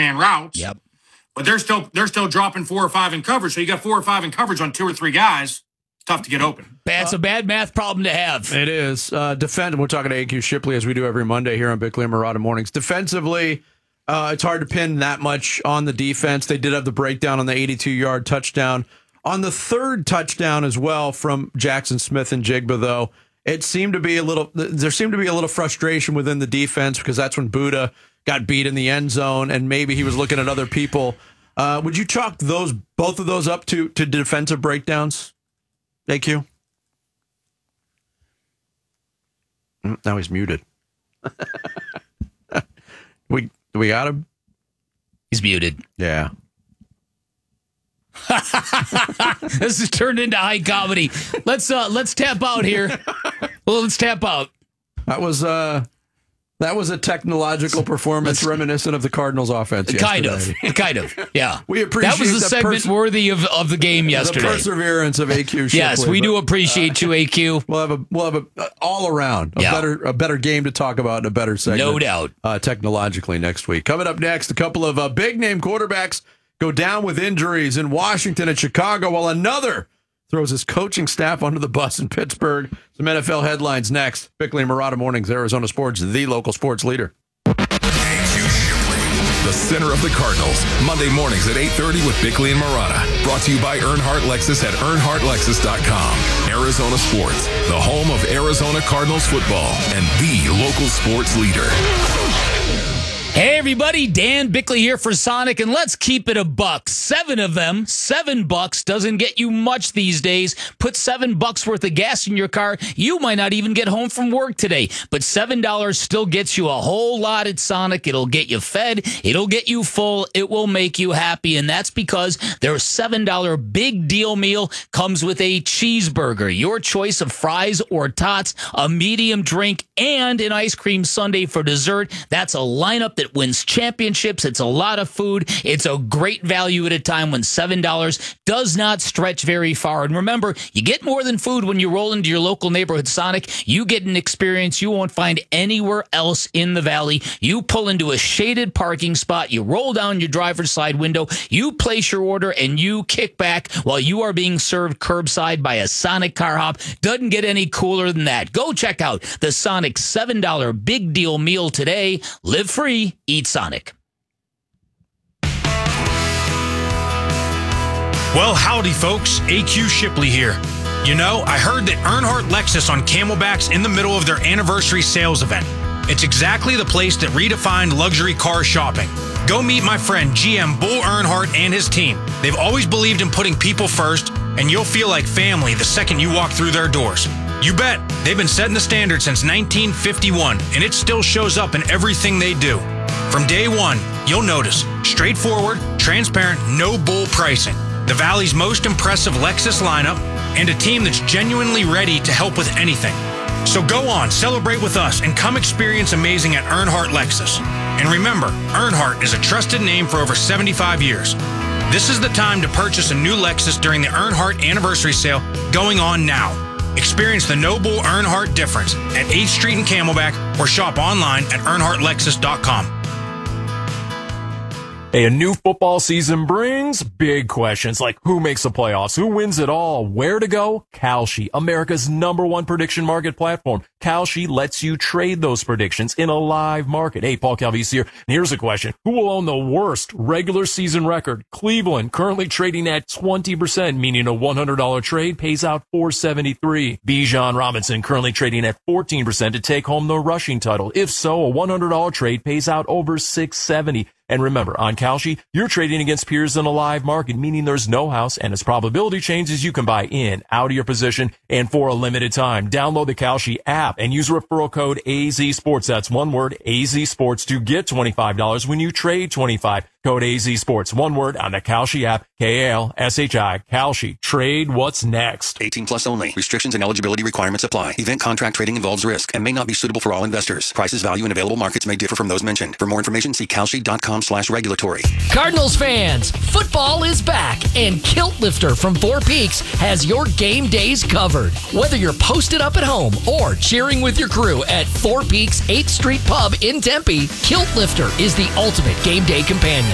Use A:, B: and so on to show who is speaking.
A: man routes.
B: Yep.
A: But they're still dropping 4 or 5 in coverage. So you got 4 or 5 in coverage on 2 or 3 guys. It's tough to get open.
B: That's a bad math problem to have.
C: It is. We're talking to AQ Shipley as we do every Monday here on Bickley and Marotta Mornings. Defensively, it's hard to pin that much on the defense. They did have the breakdown on the 82-yard touchdown. On the third touchdown as well from Jackson Smith and Jigba, though, there seemed to be a little frustration within the defense because that's when Buddha got beat in the end zone, and maybe he was looking at other people. Would you chalk both of those up to defensive breakdowns, AQ? Now he's muted. We got him?
B: He's muted.
C: Yeah.
B: This has turned into high comedy. Let's tap out here. Well, let's tap out.
C: That was a technological performance reminiscent of the Cardinals' offense.
B: Kind
C: yesterday.
B: of. Yeah,
C: we appreciate
B: that was a segment worthy of the game yesterday.
C: The perseverance of AQ Shipley.
B: Yes, we do appreciate you, AQ.
C: We'll have a all around a better game to talk about in a better segment.
B: No doubt.
C: Technologically next week. Coming up next, a couple of big name quarterbacks go down with injuries in Washington and Chicago, while another throws his coaching staff under the bus in Pittsburgh. Some NFL headlines next. Bickley and Marotta Mornings, Arizona Sports, the local sports leader.
D: The center of the Cardinals, Monday mornings at 8:30 with Bickley and Marotta. Brought to you by Earnhardt Lexus at EarnhardtLexus.com. Arizona Sports, the home of Arizona Cardinals football and the local sports leader.
B: Hey everybody, Dan Bickley here for Sonic, and let's keep it a buck. 7 of them, $7 doesn't get you much these days. Put $7 worth of gas in your car, you might not even get home from work today. But $7 still gets you a whole lot at Sonic. It'll get you fed, it'll get you full, it will make you happy, and that's because their $7 big deal meal comes with a cheeseburger, your choice of fries or tots, a medium drink, and an ice cream sundae for dessert. That's a lineup that wins championships. It's a lot of food. It's a great value at a time when $7 does not stretch very far. And remember, you get more than food when you roll into your local neighborhood Sonic. You get an experience you won't find anywhere else in the valley. You pull into a shaded parking spot, you roll down your driver's side window, you place your order, and you kick back while you are being served curbside by a Sonic car hop. Doesn't get any cooler than that. Go check out the Sonic $7 big deal meal today. Live free. Eat Sonic.
E: Well, howdy, folks. AQ Shipley here. You know, I heard that Earnhardt Lexus on Camelback's in the middle of their anniversary sales event. It's exactly the place that redefined luxury car shopping. Go meet my friend GM Bull Earnhardt and his team. They've always believed in putting people first, and you'll feel like family the second you walk through their doors. You bet. They've been setting the standard since 1951, and it still shows up in everything they do. From day one, you'll notice straightforward, transparent, no bull pricing, the Valley's most impressive Lexus lineup, and a team that's genuinely ready to help with anything. So go on, celebrate with us, and come experience amazing at Earnhardt Lexus. And remember, Earnhardt is a trusted name for over 75 years. This is the time to purchase a new Lexus during the Earnhardt anniversary sale going on now. Experience the no bull Earnhardt difference at 8th Street in Camelback or shop online at EarnhardtLexus.com.
F: Hey, a new football season brings big questions like who makes the playoffs, who wins it all, where to go? Kalshi, America's #1 prediction market platform. Kalshi lets you trade those predictions in a live market. Hey, Paul Calvise here. And here's a question. Who will own the worst regular season record? Cleveland, currently trading at 20%, meaning a $100 trade pays out $473. Bijan Robinson, currently trading at 14% to take home the rushing title. If so, a $100 trade pays out over $670. And remember, on Kalshi, you're trading against peers in a live market, meaning there's no house, and as probability changes, you can buy in, out of your position, and for a limited time. Download the Kalshi app and use referral code AZSports. That's one word, AZSports, to get $25 when you trade $25. Code AZSports, one word, on the Kalshi app, K-A-L-S-H-I, Kalshi. Trade what's next.
G: 18 plus only. Restrictions and eligibility requirements apply. Event contract trading involves risk and may not be suitable for all investors. Prices, value, and available markets may differ from those mentioned. For more information, see Kalshi.com/regulatory.
H: Cardinals fans, football is back, and Kilt Lifter from Four Peaks has your game days covered. Whether you're posted up at home or cheering with your crew at Four Peaks 8th Street Pub in Tempe, Kilt Lifter is the ultimate game day companion.